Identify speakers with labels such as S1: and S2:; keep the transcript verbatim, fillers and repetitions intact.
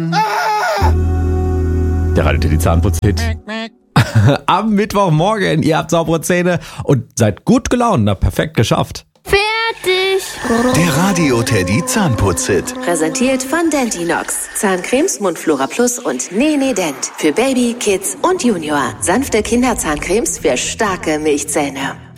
S1: Der Radio Teddy Zahnputz-Hit. Am Mittwochmorgen, ihr habt saubere Zähne und seid gut gelaunt, na perfekt geschafft.
S2: Fertig!
S3: Der Radio Teddy Zahnputz-Hit.
S4: Präsentiert von Dentinox. Zahncremes, Mundflora Plus und Nene Dent. Für Baby, Kids und Junior. Sanfte Kinderzahncremes für starke Milchzähne.